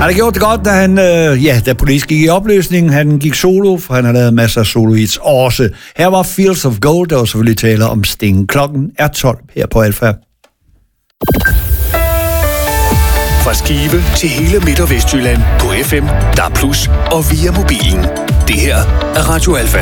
har gjort det godt, da Police gik i opløsning. Han gik solo, for han har lavet masser af solo-hits også. Her var Fields of Gold, der var selvfølgelig taler om Sting. Klokken er 12 her på Alfa. Fra Skive til hele Midt- og Vestjylland på FM, DAB+ og via mobilen. Det her er Radio Alfa.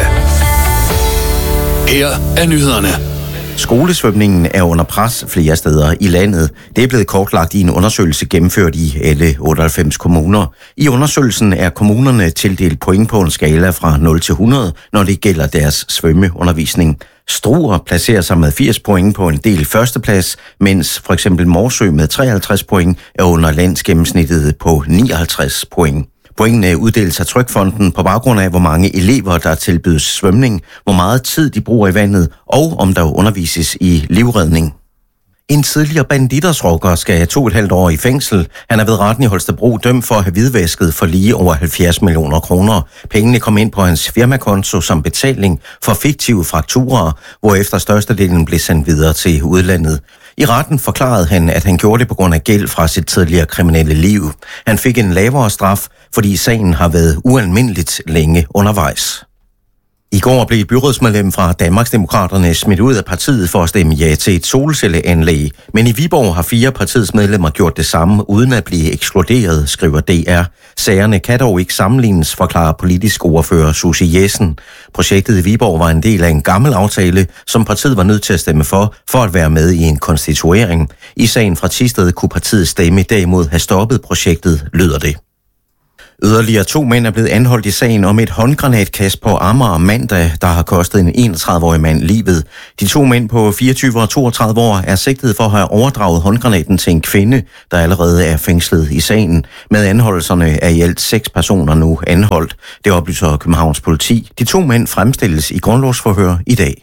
Her er nyhederne. Skolesvømningen er under pres flere steder i landet. Det er blevet kortlagt i en undersøgelse gennemført i alle 98 kommuner. I undersøgelsen er kommunerne tildelt point på en skala fra 0 til 100, når det gælder deres svømmeundervisning. Struer placerer sig med 80 point på en del førsteplads, mens for eksempel Morsø med 53 point er under landsgennemsnittet på 59 point. Pointene uddeles af Trygfonden på baggrund af, hvor mange elever, der tilbydes svømning, hvor meget tid de bruger i vandet, og om der undervises i livredning. En tidligere banditersrocker skal 2,5 år i fængsel. Han er ved retten i Holstebro dømt for at have hvidvasket for lige over 70 millioner kroner. Pengene kom ind på hans firmakonto som betaling for fiktive fakturer, hvorefter størstedelen blev sendt videre til udlandet. I retten forklarede han, at han gjorde det på grund af gæld fra sit tidligere kriminelle liv. Han fik en lavere straf, fordi sagen har været ualmindeligt længe undervejs. I går blev et byrådsmedlem fra Danmarksdemokraterne smidt ud af partiet for at stemme ja til et solcelleanlæg. Men i Viborg har 4 partiets medlemmer gjort det samme, uden at blive ekskluderet, skriver DR. Sagerne kan dog ikke sammenlignes, forklarer politisk ordfører Susie Jessen. Projektet i Viborg var en del af en gammel aftale, som partiet var nødt til at stemme for at være med i en konstituering. I sagen fra Thisted kunne partiets stemme derimod have stoppet projektet, lyder det. Yderligere 2 mænd er blevet anholdt i sagen om et håndgranatkast på Amager mandag, der har kostet en 31-årig mand livet. De 2 mænd på 24 og 32 år er sigtet for at have overdraget håndgranaten til en kvinde, der allerede er fængslet i sagen. Med anholdelserne er i alt 6 personer nu anholdt. Det oplyser Københavns politi. De 2 mænd fremstilles i grundlovsforhør i dag.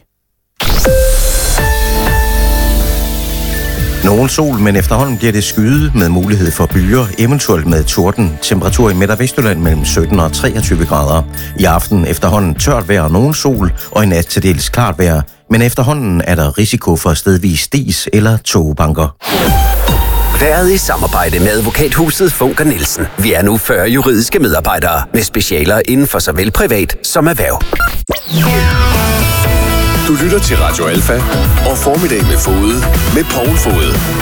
Nogen sol, men efterhånden bliver det skyet med mulighed for byer, eventuelt med torden. Temperatur i Midt- og Vestjylland mellem 17 og 23 grader. I aften efterhånden tørt vejr og nogen sol, og i nat til dels klart vejr. Men efterhånden er der risiko for stedvis dis eller tågebanker. Været i samarbejde med advokathuset Funker Nielsen. Vi er nu 40 juridiske medarbejdere med specialer inden for såvel privat som erhverv. Du lytter til Radio Alfa og Formiddag med Fode med Poul Fode.